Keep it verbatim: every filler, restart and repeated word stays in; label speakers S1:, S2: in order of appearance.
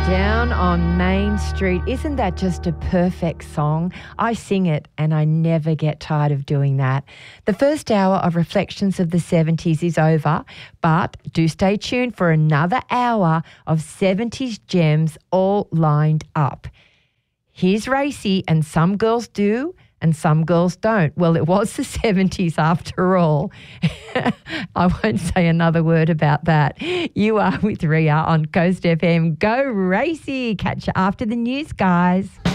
S1: Down on Main Street. Isn't that just a perfect song? I sing it and I never get tired of doing that. The first hour of Reflections of the seventies is over, but do stay tuned for another hour of seventies gems all lined up. Here's Racy, and Some Girls Do and Some Girls Don't. Well, it was the seventies after all. I won't say another word about that. You are with Ria on Coast F M. Go Racy. Catch you after the news, guys.